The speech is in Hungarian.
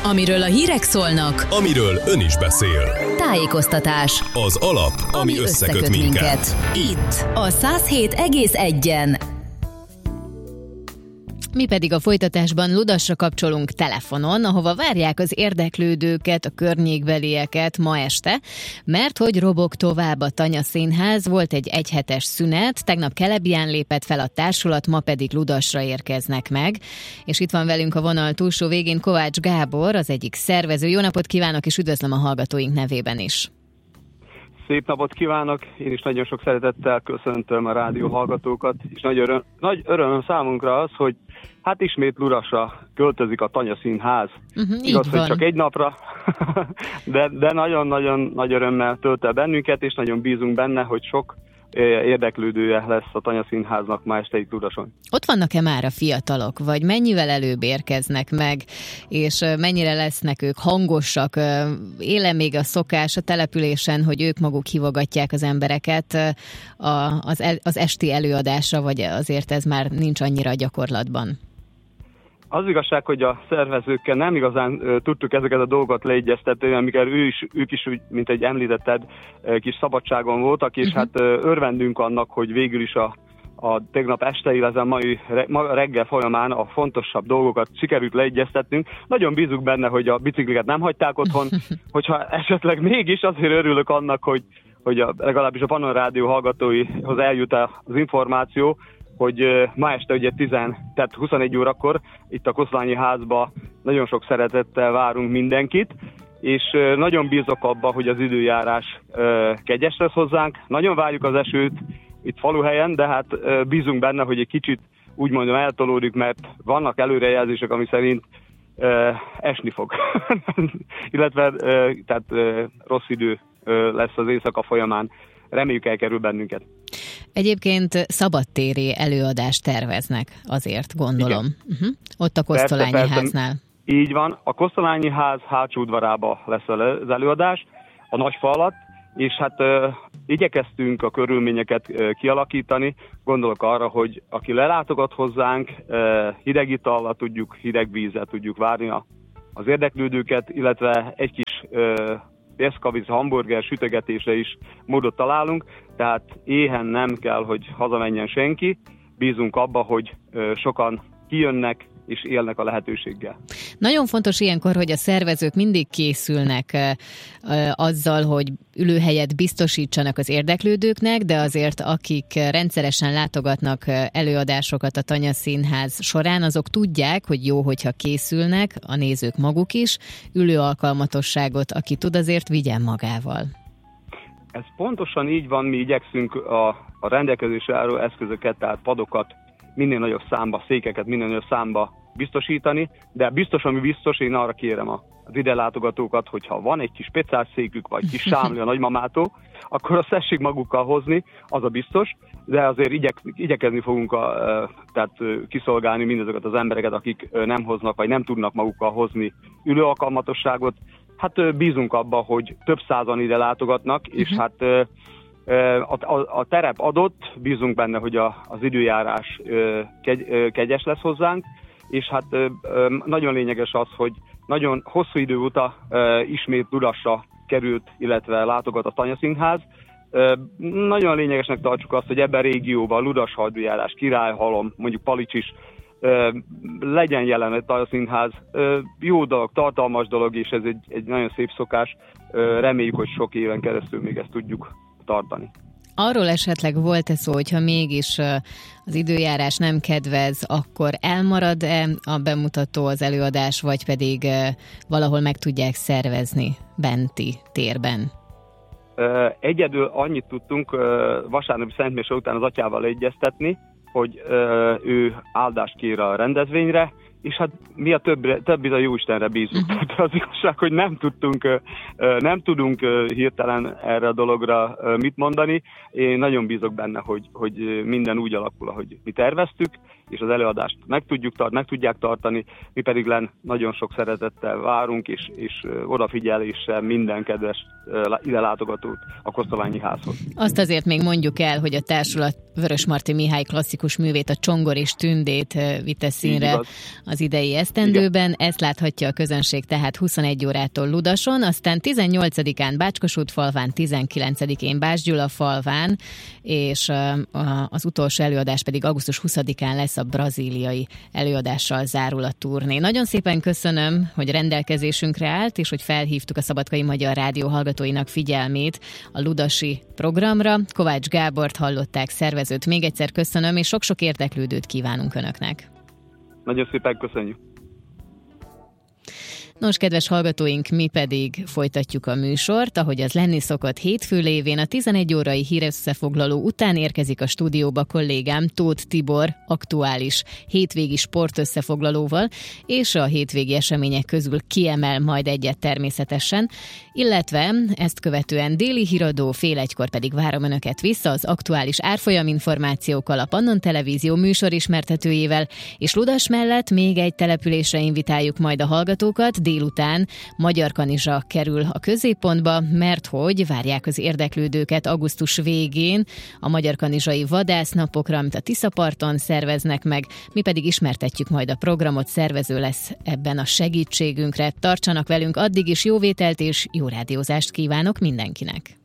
Amiről a hírek szólnak, amiről ön is beszél. Tájékoztatás. Az alap, ami összeköt minket. Itt a 107,1-en. Mi pedig a folytatásban Ludasra kapcsolunk telefonon, ahova várják az érdeklődőket, a környékbelieket ma este, mert hogy robog tovább a Tanya Színház, volt egy egyhetes szünet, tegnap Kelebián lépett fel a társulat, ma pedig Ludasra érkeznek meg. És itt van velünk a vonal túlsó végén Kovács Gábor, az egyik szervező. Jó napot kívánok, és üdvözlöm a hallgatóink nevében is. Szép napot kívánok! Én is nagyon sok szeretettel köszöntöm a rádió hallgatókat, és nagy öröm számunkra az, hogy hát ismét Ludasra költözik a Tanya Színház. Igaz, hogy csak egy napra, de nagyon-nagyon nagy örömmel tölt el bennünket, és nagyon bízunk benne, hogy sok érdeklődője lesz a Tanya Színháznak ma este itt Ludason. Ott vannak-e már a fiatalok, vagy mennyivel előbb érkeznek meg, és mennyire lesznek ők hangosak? Éle még a szokás a településen, hogy ők maguk hívogatják az embereket az esti előadásra, vagy azért ez már nincs annyira a gyakorlatban? Az igazság, hogy a szervezőkkel nem igazán tudtuk ezeket a dolgokat leegyeztetni, amikor ők is úgy, mint egy említetted, kis szabadságon voltak, és hát örvendünk annak, hogy végül is a tegnap este, illetve ma reggel folyamán a fontosabb dolgokat sikerült leegyeztetnünk. Nagyon bízunk benne, hogy a bicikliket nem hagyták otthon, hogyha esetleg mégis, azért örülök annak, hogy legalábbis a Pannon Rádió hallgatóihoz eljut az információ, hogy ma este ugye 21 órakor itt a Kosztolányi házba nagyon sok szeretettel várunk mindenkit, és nagyon bízok abba, hogy az időjárás kegyes lesz hozzánk. Nagyon várjuk az esőt itt faluhelyen, de hát bízunk benne, hogy egy kicsit úgy mondom eltolódik, mert vannak előrejelzések, ami szerint esni fog. Illetve tehát rossz idő lesz az éjszaka folyamán. Reméljük elkerül bennünket. Egyébként szabadtéri előadást terveznek, azért gondolom. Ott a Kosztolányi háznál. Így van. A Kosztolányi ház hátsó udvarába lesz az előadás, a nagy fa alatt, és hát igyekeztünk a körülményeket kialakítani. Gondolok arra, hogy aki lelátogat hozzánk, hideg itallal tudjuk, hideg vízzel tudjuk várni az érdeklődőket, illetve egy kis eszkavíz, hamburger sütögetésre is módot találunk, tehát éhen nem kell, hogy hazamenjen senki. Bízunk abba, hogy sokan kijönnek és élnek a lehetőséggel. Nagyon fontos ilyenkor, hogy a szervezők mindig készülnek azzal, hogy ülőhelyet biztosítsanak az érdeklődőknek, de azért akik rendszeresen látogatnak előadásokat a Tanya Színház során, azok tudják, hogy jó, hogyha készülnek, a nézők maguk is, ülőalkalmatosságot, aki tud, azért vigyen magával. Ez pontosan így van, mi igyekszünk a rendelkezésre álló eszközöket, tehát padokat, minél nagyobb számba, székeket minél nagyobb számba biztosítani, de biztos, ami biztos, én arra kérem az ide látogatókat, hogyha van egy kis pecászszékük, vagy kis sámli a nagymamától, akkor azt tessék magukkal hozni, az a biztos, de azért igyekezni fogunk tehát kiszolgálni mindazokat az embereket, akik nem hoznak, vagy nem tudnak magukkal hozni ülőalkalmatosságot. Hát bízunk abba, hogy több százan ide látogatnak, és hát a terep adott, bízunk benne, hogy az időjárás kegyes lesz hozzánk, és hát nagyon lényeges az, hogy nagyon hosszú idő óta ismét Ludasra került, illetve látogat a Tanya Színház. Nagyon lényegesnek tartjuk azt, hogy ebben a régióban Ludas hadujárás, Királyhalom, mondjuk Palics is legyen jelen a Tanya Színház. Jó dolog, tartalmas dolog, és ez egy nagyon szép szokás. Reméljük, hogy sok éven keresztül még ezt tudjuk tartani. Arról esetleg volt-e szó, hogyha mégis az időjárás nem kedvez, akkor elmarad-e a bemutató, az előadás, vagy pedig valahol meg tudják szervezni benti térben? Egyedül annyit tudtunk vasárnapi szentmise után az atyával egyeztetni, hogy ő áldást kér a rendezvényre, és hát mi a többi a Jóistenre bízunk. Tehát az igazság, hogy nem tudunk hirtelen erre a dologra mit mondani. Én nagyon bízok benne, hogy minden úgy alakul, ahogy mi terveztük, és az előadást meg tudják tartani, mi pedig nagyon sok szeretettel várunk, és odafigyeléssel minden kedves ide látogatót a Kosztolányi házhoz. Azt azért még mondjuk el, hogy a társulat Vörösmarty Mihály klasszikus művét, a Csongor és Tündét vitte színre az az idei esztendőben. Igen. Ezt láthatja a közönség tehát 21 órától Ludason, aztán 18-án Bácskosútfalván, 19-én Bács-Gyula-falván, és az utolsó előadás pedig augusztus 20-án lesz, a brazíliai előadással zárul a turné. Nagyon szépen köszönöm, hogy rendelkezésünkre állt, és hogy felhívtuk a Szabadkai Magyar Rádió hallgatóinak figyelmét a ludasi programra. Kovács Gábort hallották, szervezőt. Még egyszer köszönöm, és sok-sok érdeklődőt kívánunk Önöknek. Nagyon szépen köszönjük. Nos, kedves hallgatóink, mi pedig folytatjuk a műsort, ahogy az lenni szokott hétfő lévén. A 11 órai hírösszefoglaló után érkezik a stúdióba kollégám Tóth Tibor aktuális hétvégi sportösszefoglalóval, és a hétvégi események közül kiemel majd egyet természetesen, illetve ezt követően déli híradó, fél egykor pedig várom Önöket vissza az aktuális árfolyam információkkal a Pannon Televízió műsorismertetőjével, és Ludas mellett még egy településre invitáljuk majd a hallgatókat. Délután Magyarkanizsa kerül a középpontba, mert hogy várják az érdeklődőket augusztus végén a magyarkanizsai vadásznapokra, amit a Tiszaparton szerveznek meg, mi pedig ismertetjük majd a programot, szervező lesz ebben a segítségünkre. Tartsanak velünk, addig is jó vételt és jó rádiózást kívánok mindenkinek!